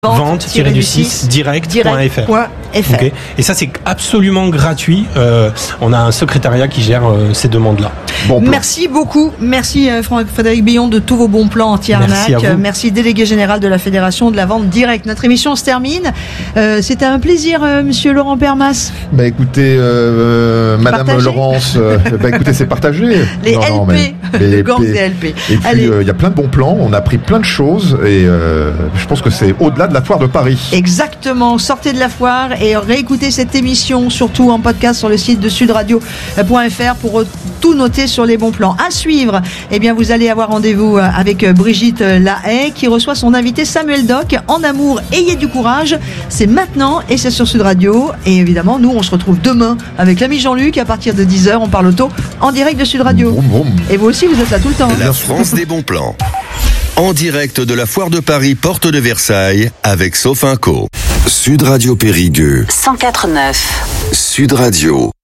vente-du-6 direct.fr. Okay. Et ça, c'est absolument gratuit. On a un secrétariat qui gère ces demandes-là. Merci beaucoup. Merci Frédéric Billon de tous vos bons plans anti-arnaque. Merci délégué général de la Fédération de la vente directe. Notre émission se termine. C'était un plaisir, monsieur Laurent Permas. Écoutez, Madame Laurence, écoutez, c'est partagé. Les gangs des LP. Et puis, il y a plein de bons plans. On a appris plein de choses et je pense que c'est au-delà de la foire de Paris. Exactement. Sortez de la foire et réécoutez cette émission, surtout en podcast sur le site de sudradio.fr pour tout noter sur les bons plans. À suivre, vous allez avoir rendez-vous avec Brigitte Lahaye qui reçoit son invité Samuel Doc. En amour, ayez du courage. C'est maintenant et c'est sur Sud Radio. Et évidemment, nous, on se retrouve demain avec l'ami Jean-Luc à partir de 10h. On parle auto en direct de Sud Radio. Et vous aussi, vous êtes là tout le temps. La France des bons plans. En direct de la foire de Paris, porte de Versailles, avec Sofinco. Sud Radio Périgueux. 104.9. Sud Radio.